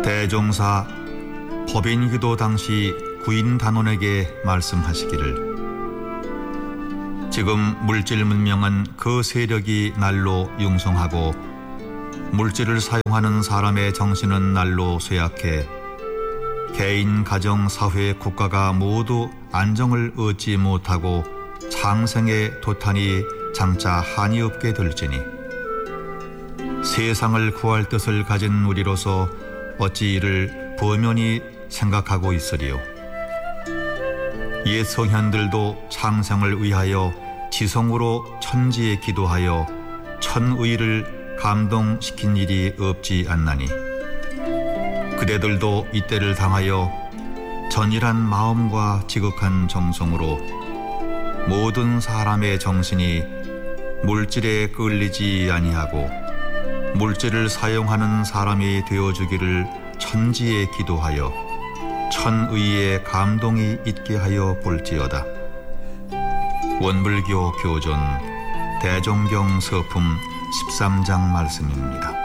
대종사 법인기도 당시 구인 단원에게 말씀하시기를 지금 물질 문명은 그 세력이 날로 융성하고 물질을 사용하는 사람의 정신은 날로 쇠약해 개인, 가정, 사회, 국가가 모두 안정을 얻지 못하고 창생의 도탄이 장차 한이 없게 될지니 세상을 구할 뜻을 가진 우리로서 어찌 이를 범연히 생각하고 있으리요. 옛 성현들도 창생을 위하여 지성으로 천지에 기도하여 천의를 감동시킨 일이 없지 않나니 그대들도 이때를 당하여 전일한 마음과 지극한 정성으로 모든 사람의 정신이 물질에 끌리지 아니하고 물질을 사용하는 사람이 되어주기를 천지에 기도하여 천의의 감동이 있게 하여 볼지어다. 원불교 교존 대종경 서품 13장 말씀입니다.